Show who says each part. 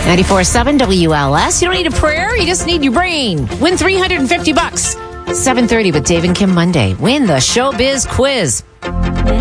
Speaker 1: 94.7 WLS. You don't need a prayer. You just need your brain. Win $350. 7:30 with Dave and Kim Monday. Win the Showbiz Quiz.